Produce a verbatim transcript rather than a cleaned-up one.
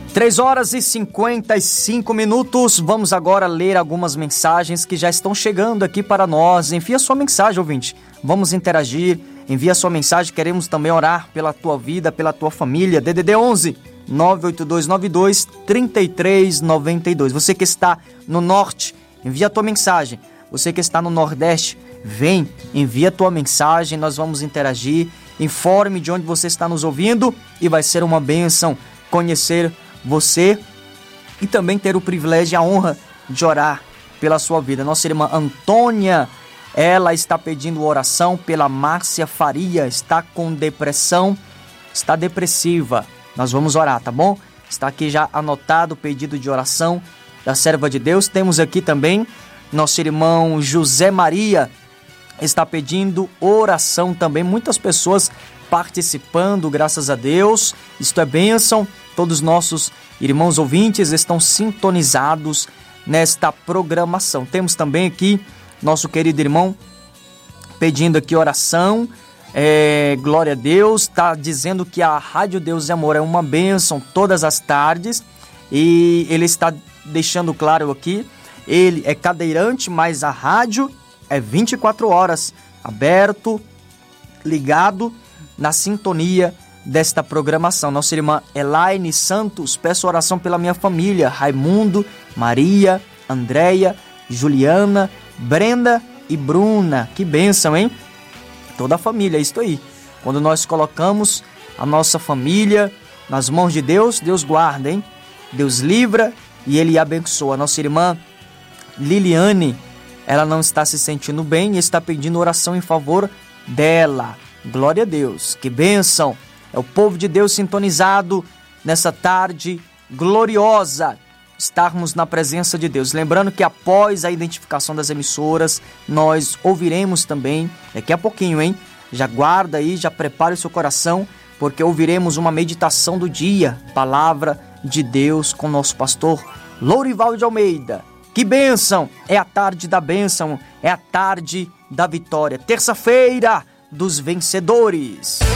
três horas e cinquenta e cinco minutos. Vamos agora ler algumas mensagens que já estão chegando aqui para nós. Envia sua mensagem, ouvinte. Vamos interagir. Envia sua mensagem. Queremos também orar pela tua vida, pela tua família. D D D onze nove oito dois nove dois três três nove dois. Você que está no norte, envia a tua mensagem. Você que está no nordeste, vem, envia a tua mensagem. Nós vamos interagir. Informe de onde você está nos ouvindo e vai ser uma bênção conhecer você e também ter o privilégio e a honra de orar pela sua vida. Nossa irmã Antônia, ela está pedindo oração pela Márcia Faria, está com depressão, está depressiva. Nós vamos orar, tá bom? Está aqui já anotado o pedido de oração da serva de Deus. Temos aqui também nosso irmão José Maria, está pedindo oração também. Muitas pessoas participando, graças a Deus. Isto é bênção. Todos os nossos irmãos ouvintes estão sintonizados nesta programação. Temos também aqui nosso querido irmão pedindo aqui oração. É, glória a Deus. Está dizendo que a Rádio Deus e Amor é uma bênção todas as tardes. E ele está deixando claro aqui, ele é cadeirante, mas a rádio é vinte e quatro horas aberto, ligado na sintonia desta programação. Nossa irmã Elaine Santos, peço oração pela minha família, Raimundo, Maria, Andréia, Juliana, Brenda e Bruna. Que bênção, hein? Toda a família, é isso aí. Quando nós colocamos a nossa família nas mãos de Deus, Deus guarda, hein? Deus livra e Ele abençoa. Nossa irmã Liliane, ela não está se sentindo bem e está pedindo oração em favor dela. Glória a Deus, que bênção. É o povo de Deus sintonizado nessa tarde gloriosa, estarmos na presença de Deus. Lembrando que após a identificação das emissoras, nós ouviremos também, daqui a pouquinho, hein? Já guarda aí, já prepare o seu coração, porque ouviremos uma meditação do dia, palavra de Deus com nosso pastor Lourival de Almeida. Que bênção! É a tarde da bênção, é a tarde da vitória. Terça-feira dos vencedores.